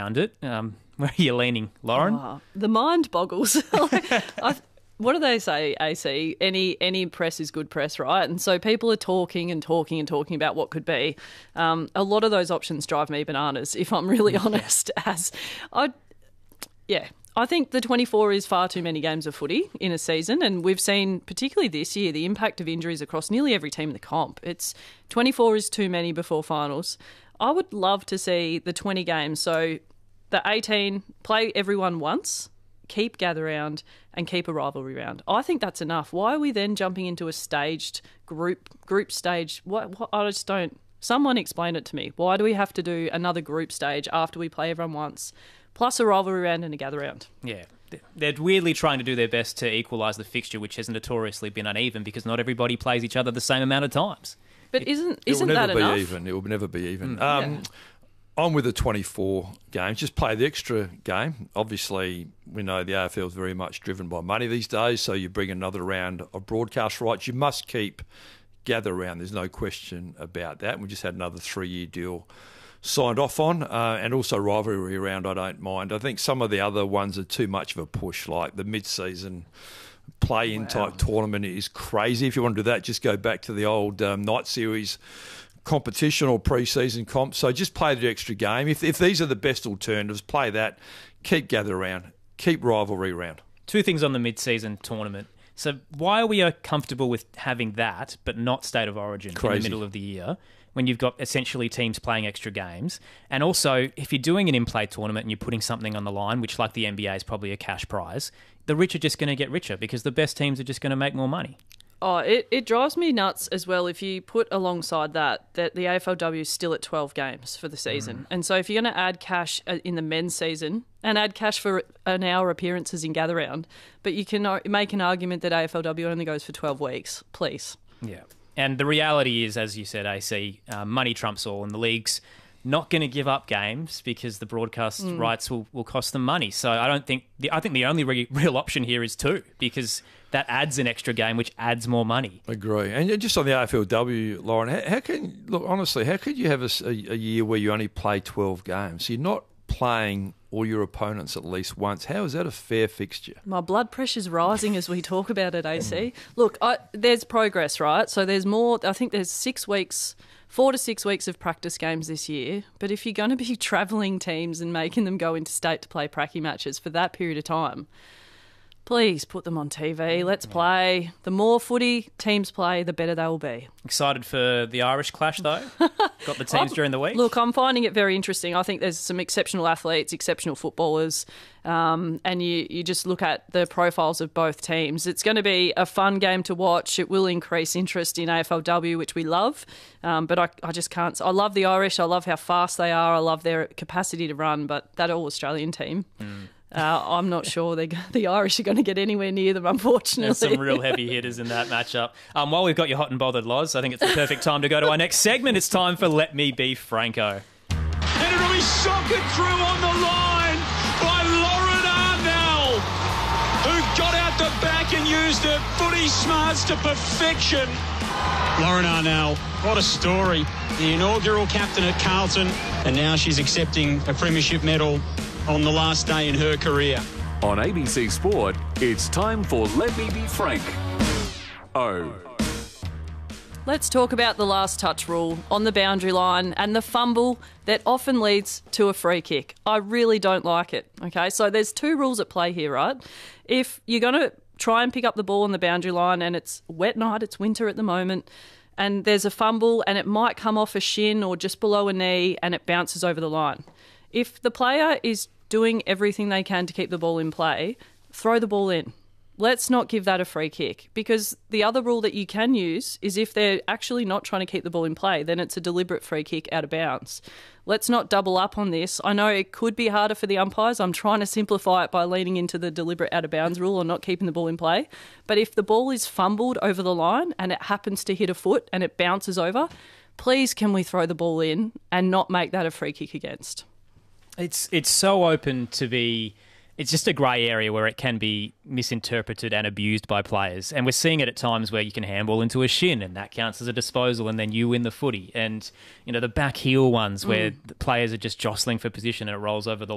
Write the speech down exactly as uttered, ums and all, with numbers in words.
around it. Um, where are you leaning, Lauren? Oh, the mind boggles. like, I, what do they say, A C? Any any press is good press, right? And so people are talking and talking and talking about what could be. Um, a lot of those options drive me bananas, if I'm really honest. As I, yeah, I think the twenty-four is far too many games of footy in a season, and we've seen, particularly this year, the impact of injuries across nearly every team in the comp. It's twenty-four is too many before finals. I would love to see the twenty games, so the eighteen, play everyone once, keep gather round and keep a rivalry round. I think that's enough. Why are we then jumping into a staged group group stage? What, what I just don't... Someone explain it to me. Why do we have to do another group stage after we play everyone once, plus a rivalry round and a gather round? Yeah. They're weirdly trying to do their best to equalise the fixture, which has notoriously been uneven because not everybody plays each other the same amount of times. But isn't it isn't will that never enough? be even. It will never be even. Mm, um, yeah. I'm with the twenty-four games. Just play the extra game. Obviously, we know the A F L is very much driven by money these days, so you bring another round of broadcast rights. You must keep gather round. There's no question about that. We just had another three-year deal signed off on, uh, and also rivalry round I don't mind. I think some of the other ones are too much of a push, like the mid-season play-in wow. type tournament is crazy. If you want to do that, just go back to the old um, night series competition or pre-season comp. So just play the extra game. If if these are the best alternatives, play that. Keep gather round. Keep rivalry round. Two things on the mid-season tournament. So why are we uh, comfortable with having that but not State of Origin Crazy. in the middle of the year when you've got essentially teams playing extra games? And also, if you're doing an in-play tournament and you're putting something on the line, which like the N B A is probably a cash prize, the rich are just going to get richer because the best teams are just going to make more money. Oh, it, it drives me nuts as well if you put alongside that that the A F L W is still at twelve games for the season. Mm. And so if you're going to add cash in the men's season and add cash for an hour appearances in gather round, but you can make an argument that A F L W only goes for twelve weeks, please. Yeah. And the reality is, as you said, A C, uh, money trumps all, and the league's not going to give up games because the broadcast mm. rights will, will cost them money. So I don't think the, I think the only re- real option here is two, because that adds an extra game, which adds more money. Agree. And just on the A F L W, Lauren, how, how can look honestly? How could you have a, a, a year where you only play twelve games? You're not playing all your opponents at least once. How is that a fair fixture? My blood pressure's rising as we talk about it, A C. Look, I, there's progress, right? So there's more. I think there's six weeks. Four to six weeks of practice games this year. But if you're going to be travelling teams and making them go into state to play pracky matches for that period of time, please put them on T V. Let's play. The more footy teams play, the better they will be. Excited for the Irish clash, though? Got the teams during the week? Look, I'm finding it very interesting. I think there's some exceptional athletes, exceptional footballers, um, and you, you just look at the profiles of both teams. It's going to be a fun game to watch. It will increase interest in A F L W, which we love, um, but I, I just can't. I love the Irish. I love how fast they are. I love their capacity to run, but that all-Australian team... Mm. Uh, I'm not sure they, the Irish are going to get anywhere near them, unfortunately. There's some real heavy hitters in that matchup. Um, while we've got you hot and bothered, Loz, I think it's the perfect time to go to our next segment. It's time for Let Me Be Franco. And it'll be socket through on the line by Lauren Arnell, who got out the back and used her footy smarts to perfection. Lauren Arnell, what a story. The inaugural captain at Carlton, and now she's accepting a premiership medal on the last day in her career. On A B C Sport, it's time for Let Me Be Frank. Oh. Let's talk about the last touch rule on the boundary line and the fumble that often leads to a free kick. I really don't like it. Okay, so there's two rules at play here, right? If you're going to try and pick up the ball on the boundary line and it's wet night, it's winter at the moment, and there's a fumble and it might come off a shin or just below a knee and it bounces over the line. If the player is doing everything they can to keep the ball in play, throw the ball in. Let's not give that a free kick, because the other rule that you can use is if they're actually not trying to keep the ball in play, then it's a deliberate free kick out of bounds. Let's not double up on this. I know it could be harder for the umpires. I'm trying to simplify it by leaning into the deliberate out of bounds rule or not keeping the ball in play. But if the ball is fumbled over the line and it happens to hit a foot and it bounces over, please can we throw the ball in and not make that a free kick against? It's it's so open to be... It's just a grey area where it can be misinterpreted and abused by players. And we're seeing it at times where you can handball into a shin and that counts as a disposal and then you win the footy. And, you know, the back heel ones where mm. the players are just jostling for position and it rolls over the